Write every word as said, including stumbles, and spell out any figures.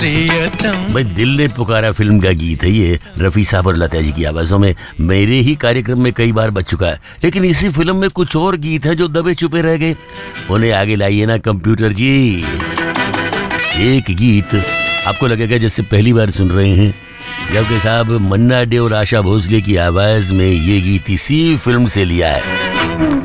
भाई दिल ने पुकारा फिल्म का गीत है ये, रफी साहब और लता जी की आवाजों में मेरे ही कार्यक्रम में कई बार बज चुका है। लेकिन इसी फिल्म में कुछ और गीत है जो दबे छुपे रह गए, उन्हें आगे लाइए ना कंप्यूटर जी। एक गीत आपको लगेगा जैसे पहली बार सुन रहे हैं, जबकि साहब मन्ना डे और आशा भोसले की आवाज में ये गीत इसी फिल्म से लिया है।